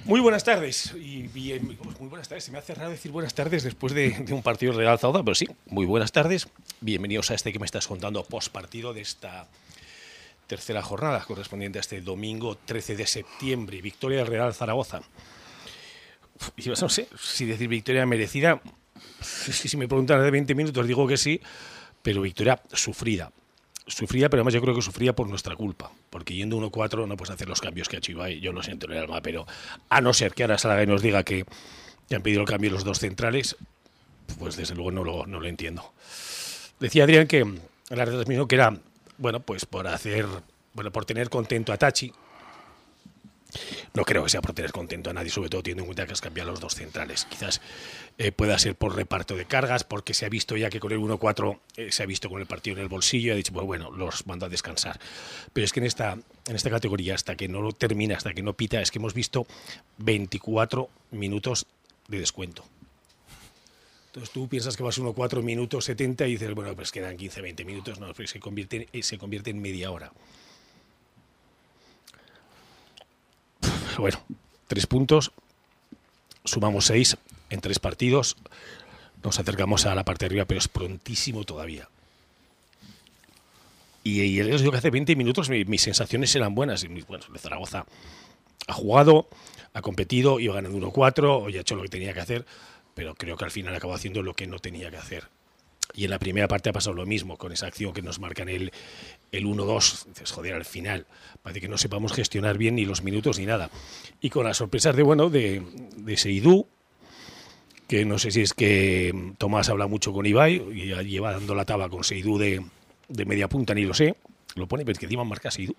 Muy buenas tardes. Muy buenas tardes. Se me hace raro decir buenas tardes después de un partido Real Zaragoza, pero sí, muy buenas tardes. Bienvenidos a este que me estás contando postpartido de esta tercera jornada correspondiente a este domingo 13 de septiembre. Victoria del Real Zaragoza. Y no sé si decir victoria merecida. Es que si me preguntan de 20 minutos digo que sí, pero victoria sufrida. Sufrida, pero además yo creo que sufrida por nuestra culpa, porque yendo 1-4 no puedes hacer los cambios que ha hecho Ibai. Yo lo siento en el alma, pero a no ser que ahora salga y nos diga que han pedido el cambio los dos centrales, pues desde luego no lo entiendo. Decía Adrián que en la retransmisión que era, pues por tener contento a Tachi. No creo que sea por tener contento a nadie, sobre todo teniendo en cuenta que has cambiado los dos centrales. Quizás pueda ser por reparto de cargas, porque se ha visto ya que con el 1-4 se ha visto con el partido en el bolsillo y ha dicho, pues bueno, los mando a descansar. Pero es que en esta categoría, hasta que no lo termina, hasta que no pita, es que hemos visto 24 minutos de descuento. Entonces tú piensas que vas 1-4 minutos 70 y dices, bueno, pues quedan 15-20 minutos, no, pues se convierte en media hora. Bueno, 3 puntos, sumamos 6 en 3 partidos, nos acercamos a la parte de arriba, pero es prontísimo todavía. Y les digo que hace 20 minutos mis sensaciones eran buenas. Bueno, Zaragoza ha jugado, ha competido, iba ganando 1-4, hoy ha hecho lo que tenía que hacer, pero creo que al final acabó haciendo lo que no tenía que hacer. Y en la primera parte ha pasado lo mismo, con esa acción que nos marcan el 1-2. Dices, joder, al final parece que no sepamos gestionar bien ni los minutos ni nada. Y con las sorpresas de Seydou, que no sé si es que Tomás habla mucho con Ibai y ya lleva dando la taba con Seydou de media punta, ni lo sé. Lo pone, pero es que encima marca Seydou.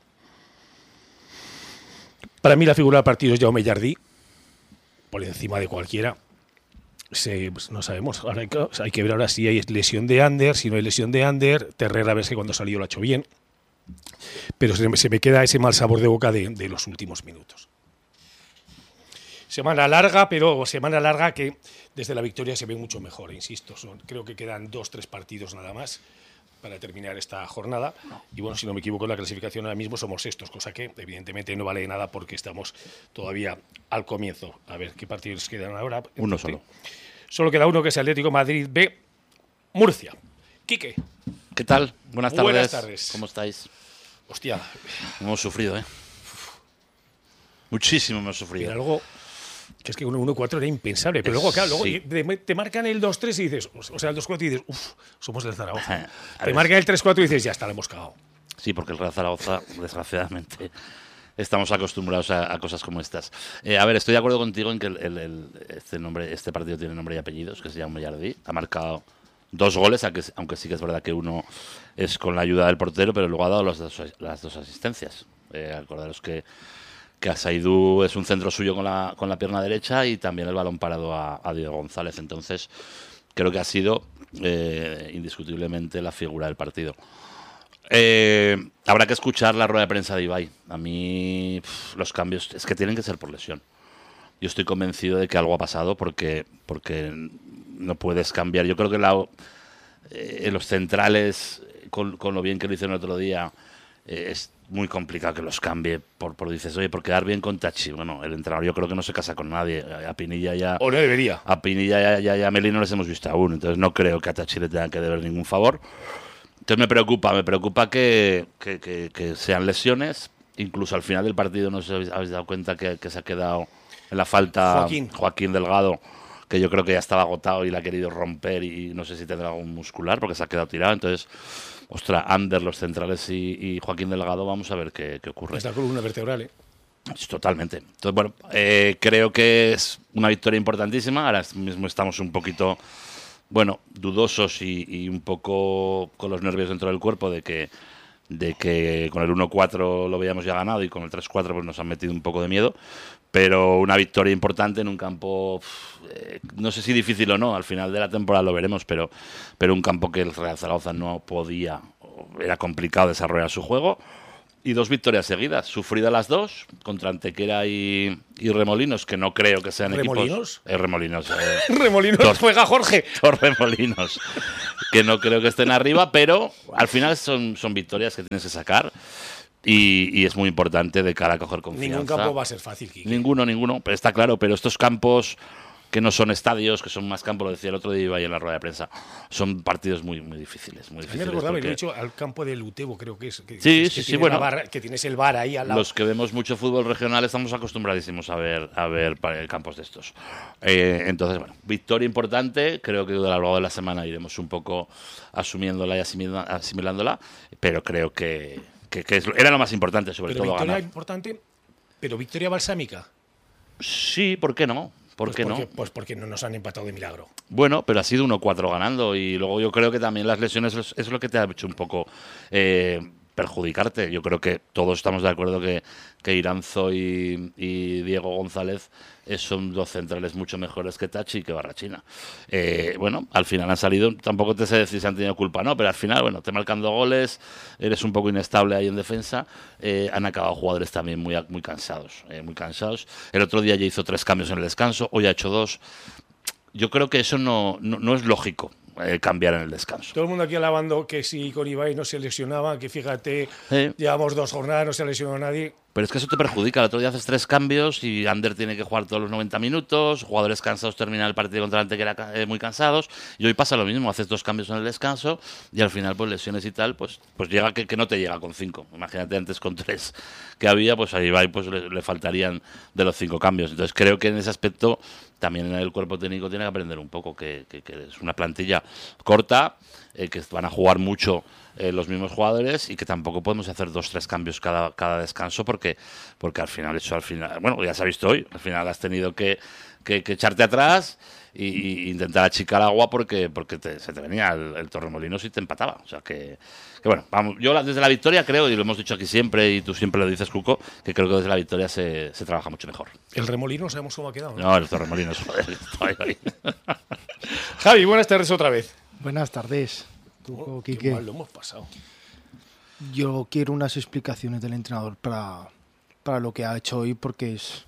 Para mí la figura del partido es Jaume Jardí, por encima de cualquiera. Pues no sabemos, ahora hay que ver ahora si hay lesión de Ander, si no hay lesión de Ander. Terrera, a ver si cuando salió lo ha hecho bien, pero se me queda ese mal sabor de boca de los últimos minutos. Semana larga, pero semana larga que desde la victoria se ve mucho mejor, insisto, creo que quedan 2-3 partidos nada más para terminar esta jornada, y bueno, si no me equivoco en la clasificación ahora mismo somos sextos, cosa que evidentemente no vale de nada porque estamos todavía al comienzo. A ver, ¿qué partidos quedan ahora? Uno solo. Solo queda uno, que es Atlético Madrid B, Murcia. Quique. ¿Qué tal? Buenas tardes. Buenas tardes. ¿Cómo estáis? Hostia. Hemos sufrido, Muchísimo hemos sufrido. Era algo que es que 1-4 era impensable, pero luego, claro, sí. te marcan el 2-3 y dices, o sea, el 2-4 y dices, somos del Zaragoza. Te marcan el 3-4 y dices, ya está, lo hemos cagado. Sí, porque el Real Zaragoza, desgraciadamente, estamos acostumbrados a cosas como estas. A ver, estoy de acuerdo contigo en que este partido tiene nombre y apellidos, que se llama Jardí. Ha marcado 2 goles, aunque sí que es verdad que uno es con la ayuda del portero, pero luego ha dado las dos asistencias. Acordaros que a Seydou es un centro suyo con la pierna derecha y también el balón parado a Diego González. Entonces, creo que ha sido indiscutiblemente la figura del partido. Habrá que escuchar la rueda de prensa de Ibai. A mí los cambios es que tienen que ser por lesión. Yo estoy convencido de que algo ha pasado porque no puedes cambiar. Yo creo que los centrales, con lo bien que lo hicieron el otro día, es muy complicado que los cambie dices, oye, por quedar bien con Tachi. Bueno, el entrenador yo creo que no se casa con nadie. A Pinilla ya... O no debería. A Pinilla y a Meli no les hemos visto aún. Entonces no creo que a Tachi le tengan que deber ningún favor. Entonces me preocupa que sean lesiones. Incluso al final del partido, no sé si habéis dado cuenta que se ha quedado en la falta Joaquín Delgado, que yo creo que ya estaba agotado y la ha querido romper y no sé si tendrá algún muscular porque se ha quedado tirado. Entonces, Ander, los centrales y Joaquín Delgado, vamos a ver qué ocurre. Es la columna vertebral, Totalmente. Entonces, bueno, creo que es una victoria importantísima. Ahora mismo estamos un poquito... dudosos y un poco con los nervios dentro del cuerpo de que con el 1-4 lo veíamos ya ganado y con el 3-4 pues nos han metido un poco de miedo, pero una victoria importante en un campo, no sé si difícil o no, al final de la temporada lo veremos, pero un campo que el Real Zaragoza no podía, era complicado desarrollar su juego. Y 2 victorias seguidas, sufridas las 2, contra Antequera y Remolinos, que no creo que sean ¿Remolinos? equipos... Remolinos. Remolinos juega Jorge. Torremolinos, que no creo que estén arriba, pero al final son victorias que tienes que sacar. y es muy importante de cara a coger confianza. Ningún campo va a ser fácil, Quique. Ninguno, pero está claro, pero estos campos que no son estadios, que son más campos, lo decía el otro día iba ahí en la rueda de prensa, son partidos muy difíciles. Muy A mí me difíciles recordaba, porque... lo he hecho al campo del Utebo, creo que es. Sí, bueno. Que tienes el bar ahí al lado. Los que vemos mucho fútbol regional estamos acostumbradísimos a ver campos de estos. Entonces, bueno, victoria importante. Creo que a lo largo de la semana iremos un poco asumiéndola y asimilándola, pero creo que era lo más importante, sobre todo victoria ganar. Importante, pero victoria balsámica. Sí, ¿por qué no? ¿Por qué no? Pues porque no nos han empatado de milagro. Bueno, pero ha sido 1-4 ganando y luego yo creo que también las lesiones es lo que te ha hecho un poco perjudicarte. Yo creo que todos estamos de acuerdo que Iranzo y Diego González son dos centrales mucho mejores que Tachi y que Barrachina. Bueno, al final han salido, tampoco te sé decir si han tenido culpa, ¿no? Pero al final, bueno, te marcando goles, eres un poco inestable ahí en defensa. Han acabado jugadores también muy cansados, muy cansados. El otro día ya hizo 3 cambios en el descanso, hoy ha hecho 2. Yo creo que eso no es lógico. Cambiar en el descanso. Todo el mundo aquí alabando que si con Ibai no se lesionaba, que fíjate, llevamos 2 jornadas, no se lesionó nadie. Pero es que eso te perjudica. El otro día haces 3 cambios y Ander tiene que jugar todos los 90 minutos, jugadores cansados terminan el partido contra el Antequera muy cansados, y hoy pasa lo mismo, haces 2 cambios en el descanso y al final pues lesiones y tal, pues llega que no te llega con 5. Imagínate antes con 3 que había, pues a Ibai pues le faltarían de los 5 cambios. Entonces creo que en ese aspecto también el cuerpo técnico tiene que aprender un poco, que es una plantilla corta, que van a jugar mucho los mismos jugadores y que tampoco podemos hacer 2-3 cambios cada descanso porque al final, bueno, ya se ha visto hoy, al final has tenido que echarte atrás e intentar achicar agua porque se te venía el Torremolinos y te empataba. O sea que bueno, vamos, yo desde la victoria creo, y lo hemos dicho aquí siempre, y tú siempre lo dices, Cuco, que creo que desde la victoria se trabaja mucho mejor. El Remolino, sabemos cómo ha quedado. No, el Torremolinos, joder, estoy ahí. Javi, buenas tardes otra vez. Buenas tardes. Qué mal lo hemos pasado. Yo quiero unas explicaciones del entrenador para lo que ha hecho hoy, porque es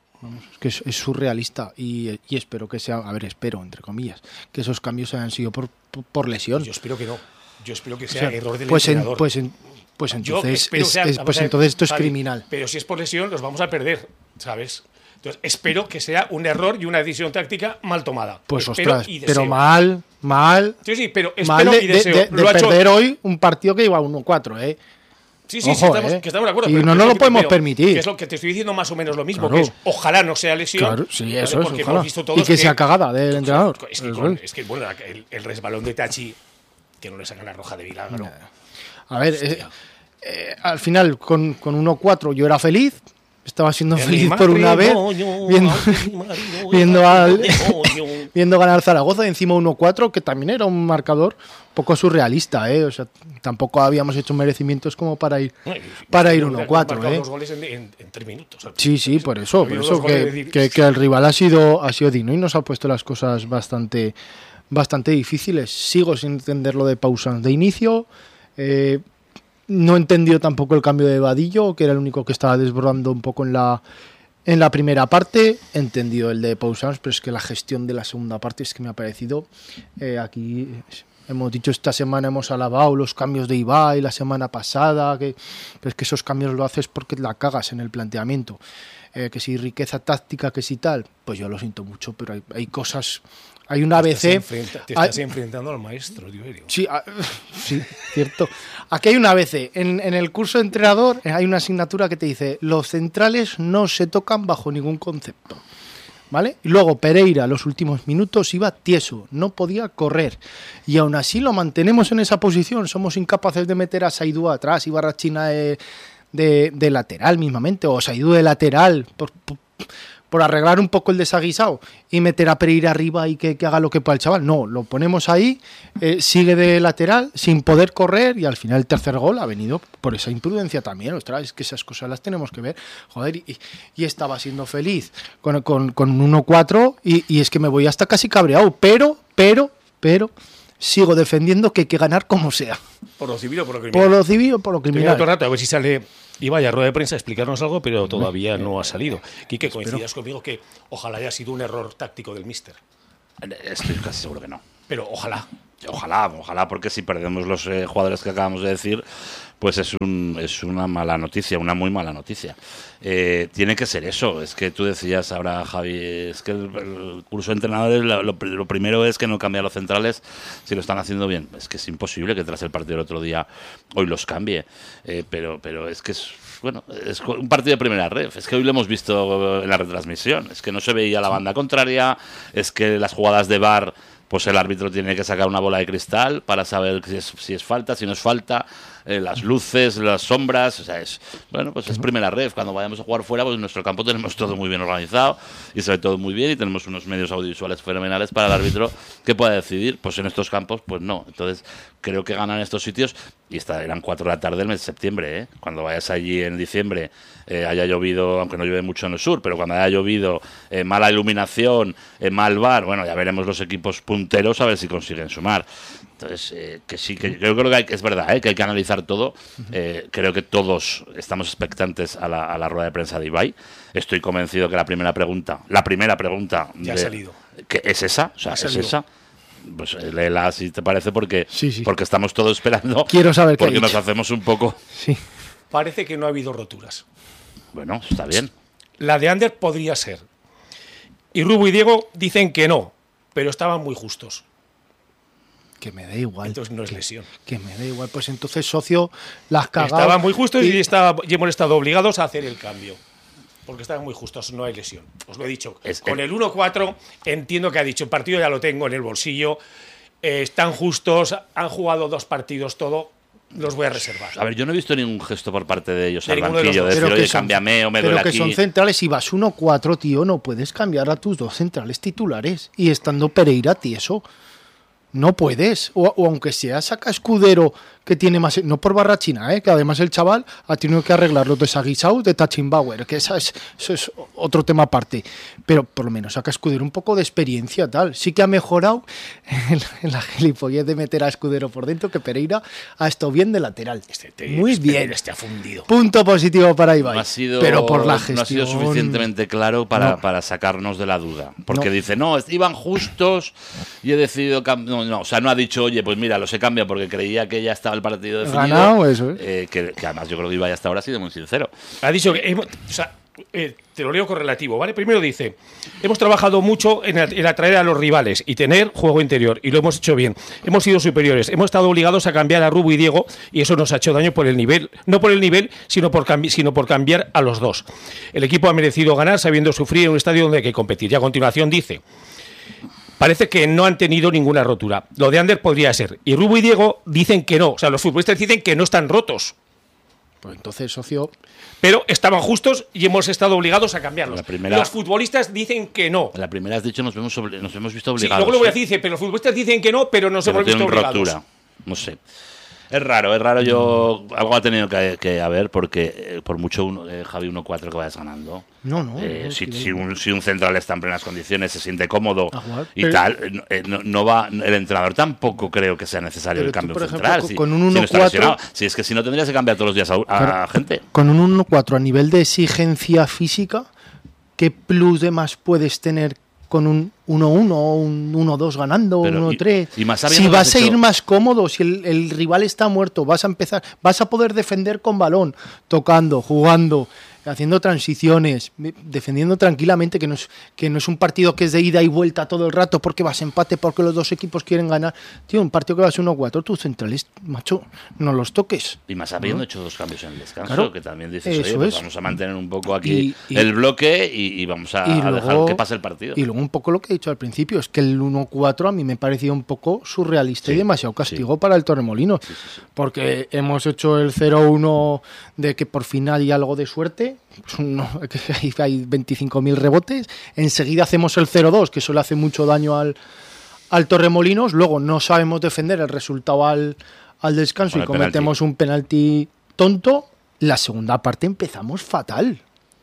surrealista y espero que sea, espero, entre comillas, que esos cambios hayan sido por lesión. Yo espero que no. Yo espero que sea error del pues entrenador. Entonces entonces esto es Javi, criminal. Pero si es por lesión, los vamos a perder, ¿sabes? Entonces, espero que sea un error y una decisión táctica mal tomada. Pues espero ostras, pero mal. Sí, pero mal espero y deseo. de perder hoy un partido que iba 1-4, ¿eh? Sí, Ojo, que estamos de acuerdo. Y no lo podemos permitir. Que es lo que te estoy diciendo más o menos lo mismo, Claro. que es ojalá no sea lesión. Claro, sí, eso porque es, hemos visto todos y que sea cagada del entrenador. Es que bueno, el resbalón de Tachi, que no le sacan la roja de milagro. A ver, al final con 1-4 yo era feliz. Estaba siendo feliz por una vez viendo ganar Zaragoza, y encima 1-4, que también era un marcador poco surrealista, ¿eh? O sea, tampoco habíamos hecho merecimientos como para ir 1-4, ¿eh? 2 goles en 3 minutos. Sí, por eso que el rival ha sido digno y nos ha puesto las cosas bastante difíciles. Sigo sin entender lo de Pausans de inicio. No he entendido tampoco el cambio de Vadillo, que era el único que estaba desbordando un poco en la primera parte. He entendido el de Pausans, pero es que la gestión de la segunda parte es que me ha parecido... aquí hemos dicho, esta semana hemos alabado los cambios de Ibai, la semana pasada, pero es que esos cambios lo haces porque la cagas en el planteamiento. Que si riqueza táctica, que si tal, pues yo lo siento mucho, pero hay cosas... Hay una ABC... Te estás enfrentando al maestro, Tiberio. Sí, cierto. Aquí hay una ABC. En el curso de entrenador hay una asignatura que te dice: los centrales no se tocan bajo ningún concepto. ¿Vale? Y luego Pereira, los últimos minutos, iba tieso, no podía correr. Y aún así lo mantenemos en esa posición. Somos incapaces de meter a Saidú atrás y Barrachina de lateral mismamente, o Saidú de lateral, por arreglar un poco el desaguisado y meter a Pereira arriba y que haga lo que pueda el chaval. No, lo ponemos ahí, sigue de lateral sin poder correr, y al final el tercer gol ha venido por esa imprudencia también. Ostras, es que esas cosas las tenemos que ver. Joder, y estaba siendo feliz con 1-4 y es que me voy hasta casi cabreado, pero sigo defendiendo que hay que ganar como sea. Por lo civil o por lo criminal. Por lo civil o por lo criminal. Todo el rato a ver si sale Ibai a rueda de prensa a explicarnos algo, pero todavía no ha salido. Quique, ¿coincidas conmigo que ojalá haya sido un error táctico del míster? Estoy casi seguro que no. pero ojalá. Ojalá, porque si perdemos los jugadores que acabamos de decir, pues es una mala noticia, una muy mala noticia. Tiene que ser eso. Es que tú decías ahora, Javi, es que el curso de entrenadores lo primero es que no cambia los centrales si lo están haciendo bien. Es que es imposible que tras el partido del otro día hoy los cambie. Pero es que es un partido de primera ref. Es que hoy lo hemos visto en la retransmisión. Es que no se veía la banda contraria, es que las jugadas de VAR, pues el árbitro tiene que sacar una bola de cristal para saber si es falta, si no es falta, las luces, las sombras, o sea, es primera ref. Cuando vayamos a jugar fuera, pues en nuestro campo tenemos todo muy bien organizado y se ve todo muy bien y tenemos unos medios audiovisuales fenomenales para el árbitro que pueda decidir. Pues en estos campos, pues no. Entonces, creo que ganan estos sitios y eran 4 de la tarde del mes de septiembre, ¿eh? Cuando vayas allí en diciembre, haya llovido, aunque no llueve mucho en el sur, pero cuando haya llovido, mala iluminación, mal VAR, bueno, ya veremos los equipos punteros a ver si consiguen sumar. Entonces, que sí, que yo creo que es verdad, que hay que analizar todo. Creo que todos estamos expectantes a la rueda de prensa de Ibai. Estoy convencido que la primera pregunta Ya ha salido. Que es esa, o sea, es esa. Pues léela si te parece, porque estamos todos esperando. Quiero saber qué porque ha nos dicho. hacemos un poco. Sí. Parece que no ha habido roturas. Bueno, está bien. La de Ander podría ser. Y Rubo y Diego dicen que no, pero estaban muy justos. Que me da igual. Entonces no es lesión. Que me da igual. Pues entonces, socio, las cagado. Estaban muy justos y hemos estado obligados a hacer el cambio. Porque estaban muy justos, no hay lesión. Os lo he dicho. Con el 1-4 entiendo que ha dicho, el partido ya lo tengo en el bolsillo. Están justos, han jugado 2 partidos todo. Los voy a reservar. A ver, yo no he visto ningún gesto por parte de ellos De al ninguno de banquillo los de dos. decir, oye, cámbiame o me duele Pero que aquí. son centrales y vas 1-4, tío, no puedes cambiar a tus 2 centrales titulares. Y estando Pereira tieso, no puedes. O aunque sea, saca Escudero, que tiene más... No por barrachina, que además el chaval ha tenido que arreglar los desaguisados de Tachinbauer, que eso es otro tema aparte. Pero por lo menos saca Escudero un poco de experiencia, tal. Sí que ha mejorado en la gilipollez de meter a Escudero por dentro, que Pereira ha estado bien de lateral. Muy bien. Este ha fundido. Punto positivo para Ibai. No ha sido, pero por la gestión... no ha sido suficientemente claro para sacarnos de la duda. Porque dice, no, iban justos y he decidido cambiar. No, o sea, no ha dicho, oye, pues mira, los he cambiado porque creía que ya estaba el partido definido. Ganado, eso que además yo creo que Ibai hasta ahora ha sido muy sincero. Ha dicho que te lo leo correlativo, ¿vale? Primero dice, hemos trabajado mucho en atraer a los rivales y tener juego interior, y lo hemos hecho bien. Hemos sido superiores, hemos estado obligados a cambiar a Rubo y Diego, y eso nos ha hecho daño por el nivel, no por el nivel, sino por cambiar a los dos. El equipo ha merecido ganar sabiendo sufrir en un estadio donde hay que competir. Y a continuación dice, parece que no han tenido ninguna rotura. Lo de Ander podría ser. Y Rubo y Diego dicen que no. O sea, los futbolistas dicen que no están rotos. Pues entonces, socio... Pero estaban justos y hemos estado obligados a cambiarlos. Primera, los futbolistas dicen que no. La primera has dicho nos hemos visto obligados. Sí, luego lo voy a decir, dice, pero los futbolistas dicen que no, pero nos hemos visto obligados. Rotura. No sé. Es raro. Algo ha tenido que haber porque por mucho Javi 1-4 que vayas ganando. No. Si un central está en plenas condiciones, se siente cómodo y pero, tal, no va. El entrenador tampoco creo que sea necesario el cambio central. Con un si no está 1-4. Si es que si no tendrías que cambiar todos los días a gente. Con un 1-4 a nivel de exigencia física, ¿qué plus de más puedes tener con un 1-1 o un 1-2 ganando, un 1-3? Si vas a ir más cómodo, si el rival está muerto, vas a poder defender con balón, tocando, jugando, haciendo transiciones, defendiendo tranquilamente, que no es un partido que es de ida y vuelta todo el rato porque vas a empate, porque los dos equipos quieren ganar. Tío, un partido que vas 1-4, tus centrales, macho, no los toques. Y más habiendo hecho 2 cambios en el descanso, claro, que también dices, oye, pues vamos a mantener un poco aquí el bloque y vamos a dejar que pase el partido. Y luego un poco lo que he dicho al principio, es que el 1-4 a mí me parecía un poco surrealista y demasiado castigo para el Torremolinos. Porque hemos hecho el 0-1 de que por fin hay algo de suerte. Pues hay 25.000 rebotes. Enseguida hacemos el 0-2, que eso le hace mucho daño al Torremolinos. Luego no sabemos defender el resultado al descanso y cometemos un penalti tonto. La segunda parte empezamos fatal.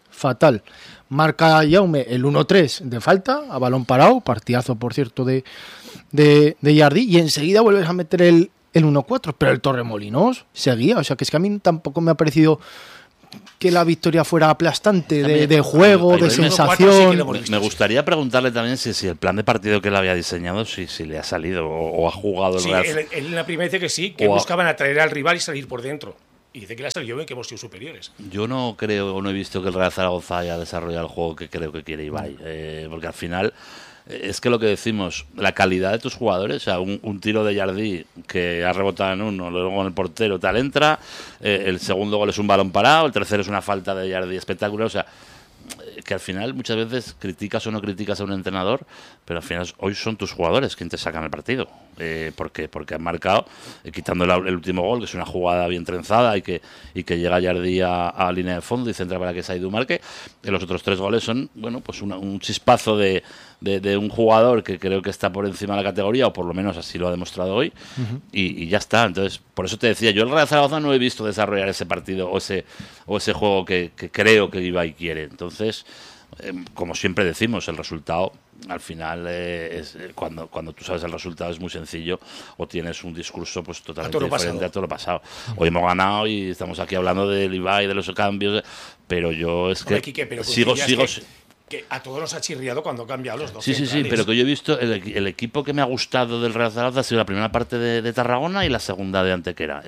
Marca Jaume el 1-3 de falta, a balón parado, partidazo por cierto de Jardí, y enseguida vuelves a meter el 1-4, pero el Torremolinos seguía. O sea que es que a mí tampoco me ha parecido que la victoria fuera aplastante, de juego, de Ahí me- sensación. Me gustaría preguntarle también si el plan de partido que él había diseñado, si le ha salido o ha jugado el Sí, Real. él en la primera dice que sí, que O a- buscaban atraer al rival y salir por dentro. Y dice que le ha salido bien, que hemos sido superiores. Yo no creo, o no he visto que el Real Zaragoza haya desarrollado el juego que creo que quiere Ibai. Porque al final, es que lo que decimos, la calidad de tus jugadores, o sea, un tiro de Jardí que ha rebotado en uno, luego en el portero tal entra, el segundo gol es un balón parado, el tercero es una falta de Jardí espectacular, o sea, que al final muchas veces criticas o no criticas a un entrenador, pero al final hoy son tus jugadores quien te sacan el partido. Porque han marcado, quitando el último gol, que es una jugada bien trenzada y que llega Jardí a línea de fondo y centra para que Saidu marque. Los otros 3 goles son, bueno, pues un chispazo de un jugador que creo que está por encima de la categoría, o por lo menos así lo ha demostrado hoy, y ya está. Entonces, por eso te decía, yo el Real Zaragoza no he visto desarrollar ese partido o ese juego que creo que Ibai quiere. Entonces, como siempre decimos, el resultado al final cuando tú sabes el resultado es muy sencillo, o tienes un discurso pues totalmente diferente a todo lo pasado. Hoy hemos ganado y estamos aquí hablando del Ibai, de los cambios, pero yo es que Hombre, Quique, pero sigo que a todos nos ha chirriado cuando ha cambiado los dos Sí, centrales. pero que yo he visto el equipo que me ha gustado del Real Zaragoza ha sido la primera parte de Tarragona y la segunda de Antequera.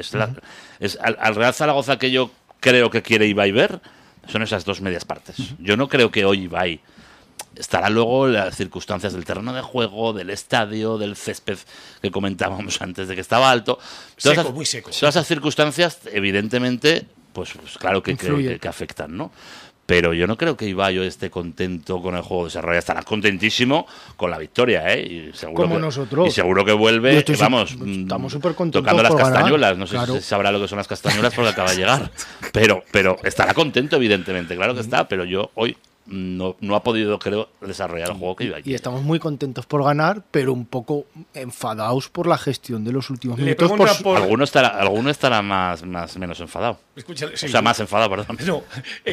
Al Real Zaragoza que yo creo que quiere Ibai ver son esas 2 medias partes. Yo no creo que hoy Ibai estará luego las circunstancias del terreno de juego, del estadio, del césped que comentábamos antes de que estaba alto. Muy seco. Todas esas circunstancias, evidentemente, pues claro que afectan, ¿no? Pero yo no creo que Ibai esté contento con el juego desarrollado. Estará contentísimo con la victoria, ¿eh? Y seguro Como nosotros. Y seguro que vuelve, estamos súper contentos tocando las por ganar. castañuelas. No sé Claro. si sabrá lo que son las castañuelas porque acaba de llegar. Pero estará contento, evidentemente. Claro que está, pero yo hoy no ha podido, creo, desarrollar el juego que Ibai Y quiere. estamos muy contentos por ganar, pero un poco enfadados por la gestión de los últimos Le minutos. preguntan por- Alguno estará menos enfadado. Escúchale, sí. O sea, más enfadado, perdón. No,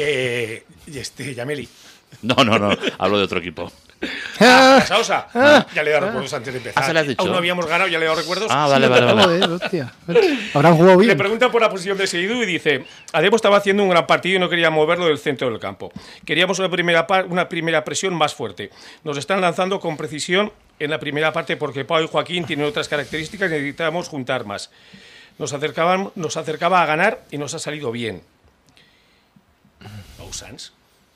Yameli. No, hablo de otro equipo. Sausa, ya le he dado recuerdos antes de empezar. ¿se le has dicho? Aún no habíamos ganado, ya le he dado recuerdos. Vale. Joder, hostia. Habrán jugado Le bien. pregunta por la posición de Seidú y dice: Ademo estaba haciendo un gran partido y no quería moverlo del centro del campo. Queríamos una primera presión más fuerte. Nos están lanzando con precisión en la primera parte porque Pau y Joaquín tienen otras características y necesitamos juntar más. Nos acercaba a ganar y nos ha salido bien. Pau Sans.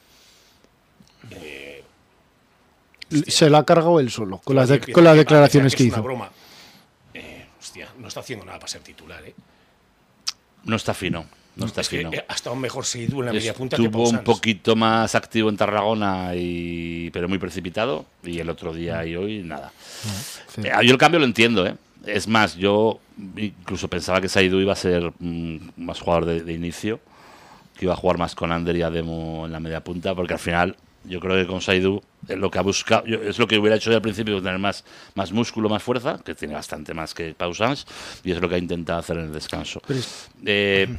Se la ha cargado él solo, con las Empieza con las a declaraciones pensar que es una hizo. broma. Hostia, no está haciendo nada para ser titular, ¿eh? No está fino. No está Es que fino. ha estado mejor Seidú en la media punta que Estuvo Pau un Sans. poquito más activo en Tarragona, pero muy precipitado. Y el otro día y hoy, nada. Sí. Yo el cambio lo entiendo, ¿eh? Es más, yo incluso pensaba que Saidu iba a ser más jugador de inicio, que iba a jugar más con Ander y Ademo en la media punta, porque al final yo creo que con Saidu lo que ha buscado, es lo que hubiera hecho yo al principio, tener más músculo, más fuerza, que tiene bastante más que Pau Sans, y es lo que ha intentado hacer en el descanso. Pero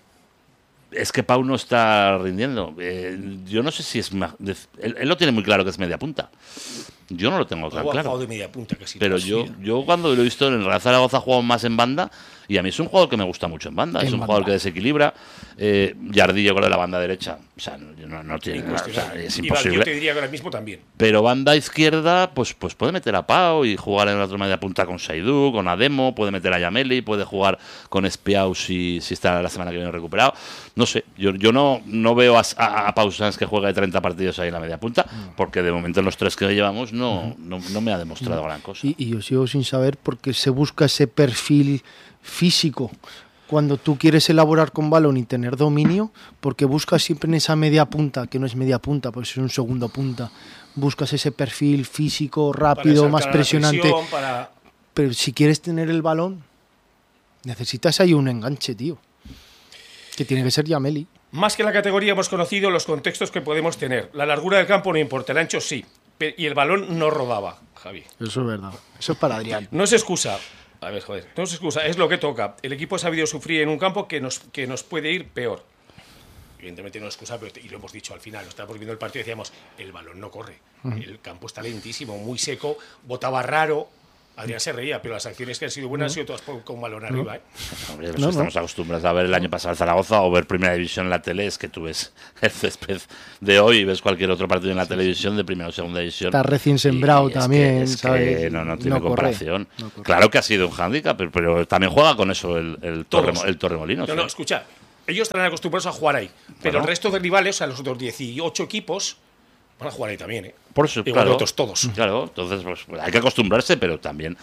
Es que Pau no está rindiendo. Yo no sé si es... Él lo tiene muy claro que es media punta. Yo no lo tengo tan Ha claro. jugado de media punta casi. Pero yo cuando lo he visto en el Real Zaragoza ha jugado más en banda, y a mí es un jugador que me gusta mucho en banda. Es un jugador que desequilibra. Jardí, yo creo, de la banda derecha. O sea, no tiene... O sea, es imposible. Yo te diría que ahora mismo también. Pero banda izquierda, pues puede meter a Pau y jugar en la otra media punta con Saidu, con Ademo, puede meter a Yameli, puede jugar con Espiau si está la semana que viene recuperado. No sé, yo no veo a Pau Sans que juega de 30 partidos ahí en la media punta, porque de momento en los 3 que llevamos no me ha demostrado gran cosa. Y yo sigo sin saber por qué se busca ese perfil físico cuando tú quieres elaborar con balón y tener dominio, porque buscas siempre en esa media punta, que no es media punta, pues es un segundo punta, buscas ese perfil físico rápido, más presionante. Pero si quieres tener el balón, necesitas ahí un enganche, tío, que tiene que ser Yameli. Más que la categoría hemos conocido los contextos que podemos tener. La largura del campo no importa, el ancho sí, y el balón no rodaba, Javi. Eso es verdad, eso es para Adrián. No es excusa. A ver, joder, no es excusa, es lo que toca. El equipo ha sabido sufrir en un campo que nos puede ir peor. Evidentemente no es excusa, pero y lo hemos dicho al final, lo estábamos viendo el partido y decíamos, el balón no corre. El campo está lentísimo, muy seco, botaba raro. Adrián se reía, pero las acciones que han sido buenas han sido todas con balón arriba. Hombre, estamos acostumbrados a ver el año pasado el Zaragoza o ver Primera División en la tele. Es que tú ves el césped de hoy y ves cualquier otro partido en la televisión de Primera o Segunda División. Está recién sembrado también, ¿sabes? Que no tiene comparación. Claro que ha sido un hándicap, pero también juega con eso el Torremolinos. No, escucha, ellos estarán acostumbrados a jugar ahí, pero el resto de rivales, o sea, los otros 18 equipos, van a jugar ahí también, ¿eh? Por eso, igual claro, otros todos. Claro, entonces pues, hay que acostumbrarse, pero también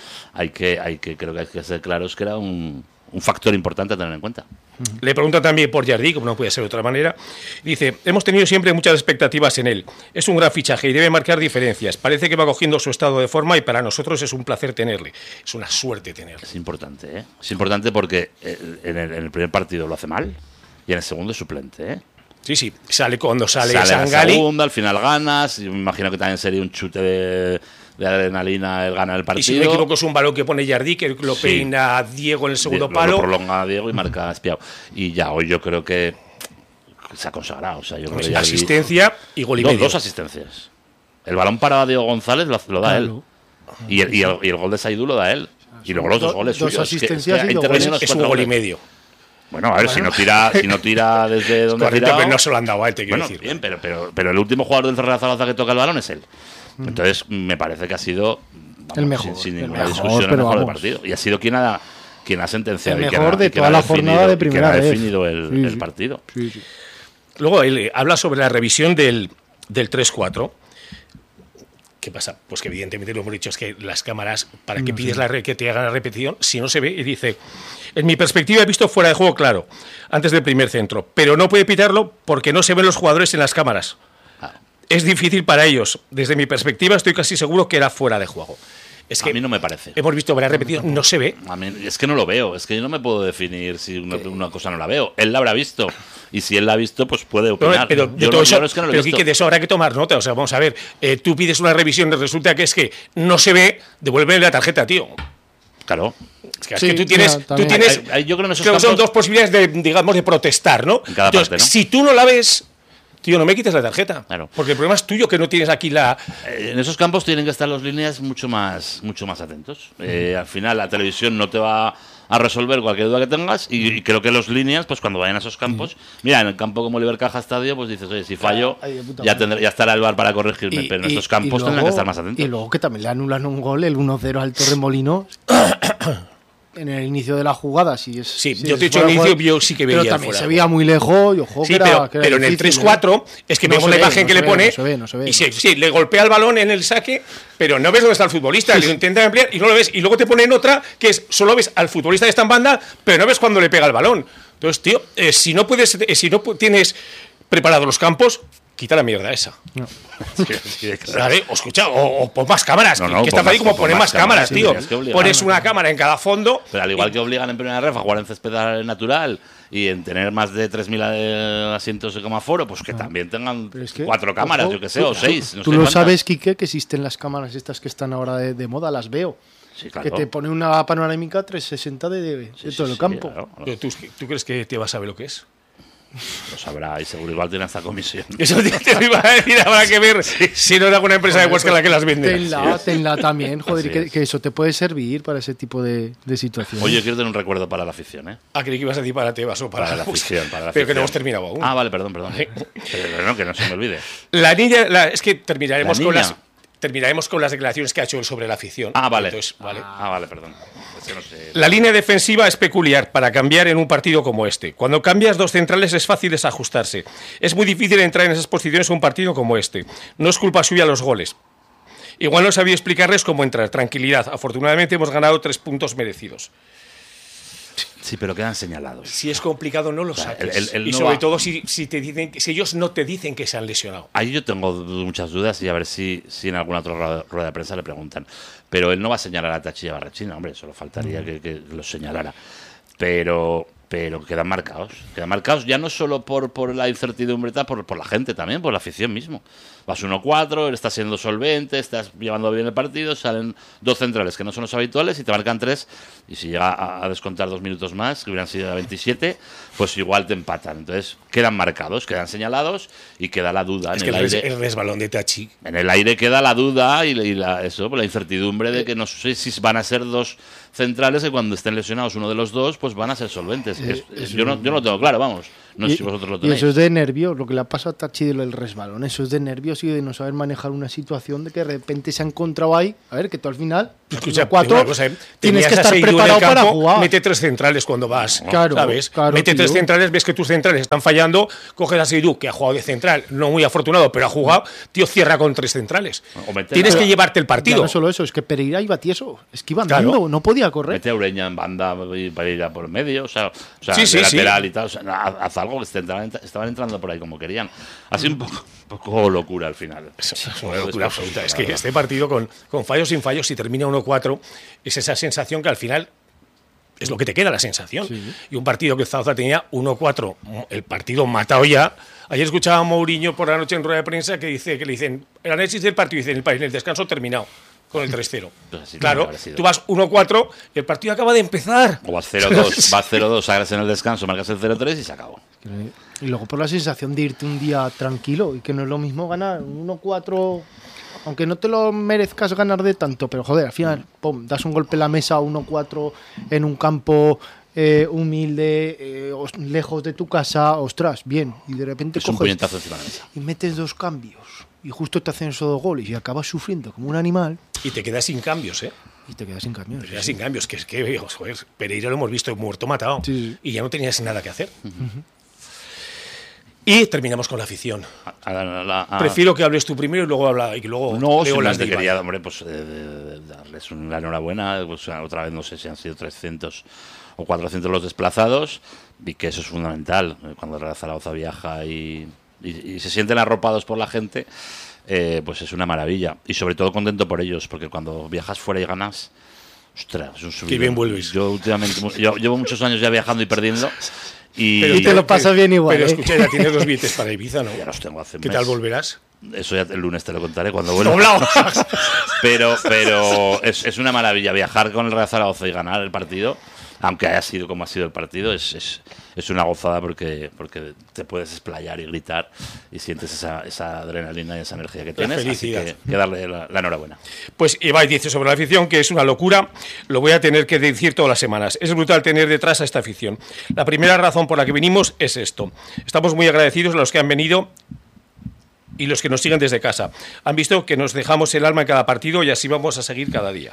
creo que hay que ser claros que era un factor importante a tener en cuenta. Le pregunta también por Jardí, como no puede ser de otra manera. Dice, hemos tenido siempre muchas expectativas en él. Es un gran fichaje y debe marcar diferencias. Parece que va cogiendo su estado de forma y para nosotros es un placer tenerle. Es una suerte tenerle. Es importante, ¿eh? Es importante porque en el primer partido lo hace mal y en el segundo es suplente, ¿eh? Sí, cuando sale Sangali. La segunda, al final ganas. Y me imagino que también sería un chute de adrenalina el ganar el partido. Y si no me equivoco es un balón que pone Jardí, que lo peina Diego en el segundo palo. Lo prolonga a Diego y marca Espiao. Y ya hoy yo creo que se ha consagrado. O sea, yo creo que asistencia y gol y medio. Dos asistencias. El balón para Diego González lo da él. Y el gol de Saidú lo da él. Y luego los dos goles suyos. Dos asistencias y es un gol y medio. Bueno, a ver, si no tira desde donde ha tirado... Pero no se lo han dado a él, te quiero decir. Bien, pero el último jugador del Real Zaragoza que toca el balón es él. Entonces, me parece que ha sido, el mejor, sin ninguna discusión, el mejor del partido. Y ha sido quien ha sentenciado. El mejor de toda la jornada de primera vez. Quien ha definido el partido. Sí. Luego, él habla sobre la revisión del 3-4. ¿Qué pasa? Pues que evidentemente lo hemos dicho, es que las cámaras, ¿para qué pides que te hagan la repetición si no se ve? Y dice, en mi perspectiva he visto fuera de juego claro, antes del primer centro, pero no puede pitarlo porque no se ven los jugadores en las cámaras. Es difícil para ellos. Desde mi perspectiva estoy casi seguro que era fuera de juego. Es que a mí no me parece. Hemos visto varias repetidas, no se ve. A mí, es que no lo veo, es que yo no me puedo definir si una cosa no la veo. Él la habrá visto. Y si él la ha visto, pues puede opinar. Pero Quique, de eso habrá que tomar nota. O sea, vamos a ver, tú pides una revisión y resulta que es que no se ve, devuélvele la tarjeta, tío. Claro. Es que tú tienes yo creo que son dos posibilidades de protestar, ¿no? En cada Entonces, parte, ¿no? Si tú no la ves, tío, no me quites la tarjeta. Claro. Porque el problema es tuyo, que no tienes aquí la... En esos campos tienen que estar los líneas mucho más atentos. Al final, la televisión no te va a resolver cualquier duda que tengas y creo que los líneas, pues cuando vayan a esos campos, mira, en el campo como Oliver Caja Estadio, pues dices, oye, si fallo, ya estará el VAR para corregirme, pero en estos campos tendrán que estar más atentos. Y luego que también le anulan un gol, el 1-0 al Torremolinos. En el inicio de la jugada, yo te he dicho al inicio, yo sí que veía. Pero también se veía muy lejos. Pero en el 3-4 es que vemos la imagen que le pone. No se ve. Y sí, le golpea el balón en el saque, pero no ves dónde está el futbolista. Le intenta ampliar y no lo ves. Y luego te ponen otra que es solo ves al futbolista que está en banda, pero no ves cuando le pega el balón. Entonces, tío, si no tienes preparados los campos, quita la mierda esa. No. ¿Vale? O escucha, o pon más cámaras. Que está fácil como poner más cámaras, tío. Pones una cámara en cada fondo. Pero al igual que obligan en primera ref a jugar en césped natural y en tener más de 3.000 asientos como aforo, pues que también tengan 4 cámaras, yo que sé, o 6. Tú lo sabes, Quique, que existen las cámaras estas que están ahora de moda, las veo. Sí, claro. Que te pone una panorámica 360 de todo el campo. Claro. ¿Tú crees que te vas a ver lo que es? Lo sabrá y seguro igual tiene esta comisión. Eso te iba a decir, habrá que ver si no es alguna empresa de Huesca la que las vende. Tenla también, joder, que eso te puede servir para ese tipo de situaciones. Oye, quiero tener un recuerdo para la afición, ¿eh? Creí que ibas a decir para Tebas o para la afición. Pero que no hemos terminado aún. Vale, perdón. Pero no, que no se me olvide. La niña, es que terminaremos con las declaraciones que ha hecho él sobre la afición. Vale. Entonces, vale, perdón. Es que no sé. La línea defensiva es peculiar para cambiar en un partido como este. Cuando cambias dos centrales es fácil desajustarse. Es muy difícil entrar en esas posiciones en un partido como este. No es culpa suya los goles. Igual no sabía explicarles cómo entrar. Tranquilidad. Afortunadamente hemos ganado 3 puntos merecidos. Sí, pero quedan señalados. Si es complicado, no lo saques. Y sobre todo si ellos no te dicen que se han lesionado. Ahí yo tengo muchas dudas y a ver si en alguna otra rueda de prensa le preguntan. Pero él no va a señalar a Tachi y a Barrachina, hombre, solo faltaría que lo señalara. Pero pero quedan marcados ya no solo por la incertidumbre, por la gente también, por la afición mismo. Vas 1-4, estás siendo solvente, estás llevando bien el partido, salen 2 centrales que no son los habituales y te marcan 3, y si llega a descontar 2 minutos más, que hubieran sido 27, pues igual te empatan. Entonces quedan marcados, quedan señalados y queda la duda. Es en que el aire, el resbalón de Tachi. en el aire queda la duda y la incertidumbre de que no sé si van a ser 2 centrales que cuando estén lesionados uno de los 2, pues van a ser solventes. Yo no lo tengo claro, vamos. No sé si vosotros lo tenéis. Y eso es de nervios, lo que le ha pasado a Tachi del resbalón. Eso es de nervios y de no saber manejar una situación de que de repente se ha encontrado ahí. A ver, que tú al final, Escucha, 4, tienes que estar preparado para jugar. Mete 3 centrales cuando vas. Claro, ¿sabes? claro, Mete 3 tío. centrales, ves que tus centrales están fallando, coges a Seydou, que ha jugado de central, no muy afortunado, pero ha jugado, tío, cierra con 3 centrales. O mete Tienes la- que llevarte el Ya partido. no solo eso, es que Pereira iba tieso. Es que iba Claro. andando, no podía correr. Mete a Ureña en banda para ir a por medio, o sea Sí, sí, de sí. lateral y tal. O sea, haz algo, que estaban entrando por ahí como querían. Ha sido un poco locura al final. Es una locura absoluta. Es que este partido con fallos sin fallos, si termina 1-4, es esa sensación que al final es lo que te queda, la sensación. Y un partido que el Zaragoza tenía 1-4, el partido matado ya. Ayer escuchaba a Mourinho por la noche en rueda de prensa que le dicen el análisis del partido, dicen en el descanso terminado con el 3-0. Pues así Claro, tiene que haber sido. tú vas 1-4 y el partido acaba de empezar. O vas 0-2, vas 0-2, sacas en el descanso, marcas el 0-3 y se acabó. Y luego por la sensación de irte un día tranquilo y que no es lo mismo ganar un 1-4, aunque no te lo merezcas ganar de tanto, pero joder, al final, pum, das un golpe en la mesa 1-4 en un campo humilde, lejos de tu casa, ostras, bien, y de repente Es un coges puñetazo encima de la mesa. y metes 2 cambios y justo te hacen esos 2 goles y acabas sufriendo como un animal Y te quedas sin cambios, ¿eh? y te quedas sin cambios. Te quedas sin cambios, que es que, joder, Pereira lo hemos visto muerto, matado. Sí, sí. Y ya no tenías nada que hacer. Y terminamos con la afición. Prefiero que hables tú primero y luego No, leo las simplemente de Ibai. quería, hombre, pues darles la enhorabuena. Pues, otra vez no sé si han sido 300 o 400 los desplazados, y que eso es fundamental. Cuando el Real Zaragoza viaja y se sienten arropados por la gente, pues es una maravilla. Y sobre todo contento por ellos, porque cuando viajas fuera y ganas, ostras, es un subidón. Qué bien vuelves. Yo últimamente, yo llevo muchos años ya viajando y perdiendo. Y te lo pasas bien igual, Pero ¿eh? escucha, ya tienes los billetes para Ibiza, ¿no? Ya los tengo hace un ¿Qué mes. tal volverás? Eso ya el lunes te lo contaré cuando vuelva. ¡Doblado! Pero es una maravilla viajar con el Real Zaragoza y ganar el partido, aunque haya sido como ha sido el partido, es una gozada porque te puedes explayar y gritar y sientes esa adrenalina y esa energía que tienes. Así felicidad. que darle la enhorabuena. Pues Ibai dice sobre la afición que es una locura, lo voy a tener que decir todas las semanas. Es brutal tener detrás a esta afición. La primera razón por la que venimos es esto. Estamos muy agradecidos a los que han venido y los que nos siguen desde casa. Han visto que nos dejamos el alma en cada partido y así vamos a seguir cada día.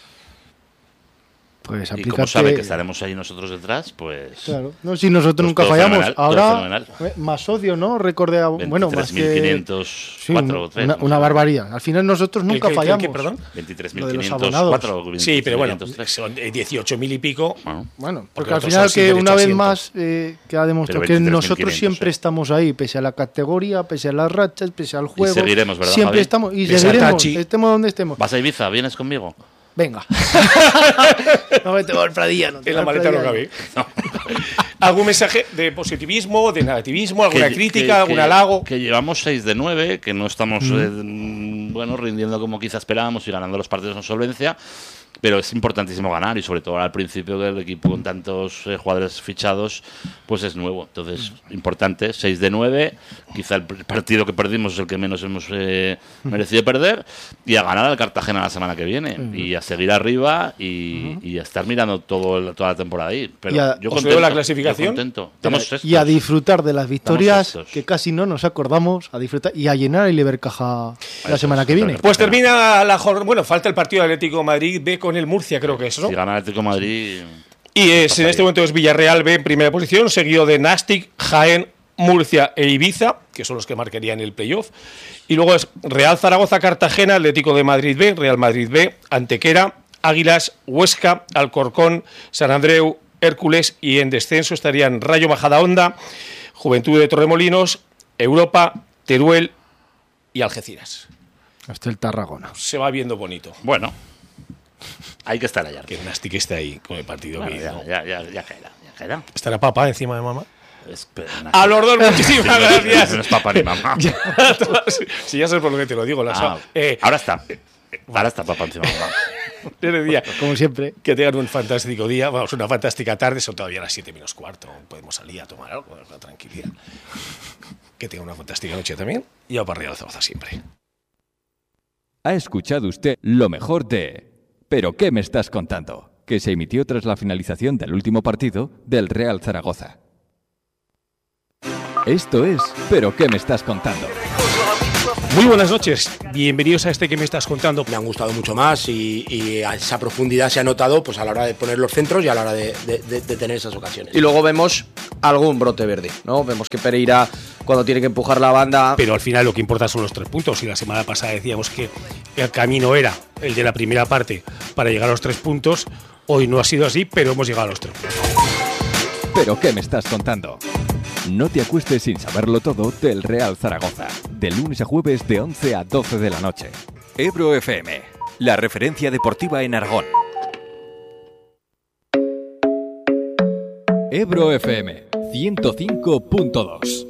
Pues Y como aplícate. sabe que estaremos ahí nosotros detrás, pues... Claro, no, si nosotros Pues nunca todo fallamos. fenomenal, todo Ahora, fenomenal. más odio, ¿no? Recordé, bueno, más que. 23.504 Sí, o 3. una barbaridad. Al final nosotros nunca ¿El fallamos. qué, perdón? Lo de los abonados. 23.504. Sí, pero bueno, 23.503. son 18.000 y pico. Bueno, Bueno, Porque porque al otros final son sin que derecho una a vez asiento. más queda demostrado que 23.500, nosotros siempre ¿eh? estamos ahí, pese a la categoría, pese a las rachas, pese al juego. seguiremos, ¿verdad, Siempre Javi? estamos y Pese al seguiremos, Tachi. estemos donde estemos. ¿vas a Ibiza? ¿Vienes conmigo? Venga. No me tengo el Pradilla, no. En la maleta no cabe. ¿Algún mensaje de positivismo, de negativismo, alguna crítica, algún halago? Que llevamos 6 de 9, que no estamos rindiendo como quizás esperábamos y ganando los partidos con solvencia, pero es importantísimo ganar, y sobre todo al principio del equipo con tantos jugadores fichados, pues es nuevo. Entonces, importante, 6 de 9, quizá el partido que perdimos es el que menos hemos merecido perder, y a ganar al Cartagena la semana que viene, y a seguir arriba y a estar mirando toda la temporada ahí. Pero Y a- yo ¿os contento, veo la clasificación? yo contento. Estamos sextos. Y a disfrutar de las victorias, sextos. que casi no nos acordamos, a disfrutar y a llenar el Ibercaja la semana que viene. Pues termina la jornada. Bueno, falta el partido de Atlético de Madrid B con el Murcia, creo que es, ¿no? Si gana el Atlético de Madrid... Y en este momento es Villarreal B en primera posición, seguido de Nastic, Jaén, Murcia e Ibiza, que son los que marcarían el playoff. Y luego es Real Zaragoza, Cartagena, Atlético de Madrid B, Real Madrid B, Antequera, Águilas, Huesca, Alcorcón, San Andreu, Hércules, y en descenso estarían Rayo Majadahonda, Juventud de Torremolinos, Europa, Teruel y Algeciras. Hasta el Tarragona. Se va viendo bonito. Bueno, hay que estar allá. Que el Nastic está ahí con el partido Bueno, que hizo. ya caerá. exagera. ¿Estará papá encima de mamá? A los dos, muchísimas gracias. No es papá ni mamá. Si ya sabes por lo que te lo digo. Ahora está. Ahora está papá encima de mamá. Día, como siempre. Que tengan un fantástico día, vamos, una fantástica tarde. Son todavía las 7 menos cuarto. Podemos salir a tomar algo con la tranquilidad. Que tengan una fantástica noche también. Y a Real Zaragoza siempre. Ha escuchado usted lo mejor de ¿Pero qué me estás contando?, que se emitió tras la finalización del último partido del Real Zaragoza. Esto es ¿Pero qué me estás contando? Muy buenas noches, bienvenidos a este que me estás contando. Me han gustado mucho más y a esa profundidad se ha notado pues a la hora de poner los centros y a la hora de tener esas ocasiones. Y luego vemos algún brote verde, ¿no? Vemos que Pereira, cuando tiene que empujar la banda... Pero al final lo que importa son los 3 puntos. Y la semana pasada decíamos que el camino era el de la primera parte para llegar a los 3 puntos. Hoy no ha sido así, pero hemos llegado a los 3 puntos. ¿Pero qué me estás contando? No te acuestes sin saberlo todo del Real Zaragoza. De lunes a jueves de 11 a 12 de la noche. Ebro FM, la referencia deportiva en Aragón. Ebro FM 105.2.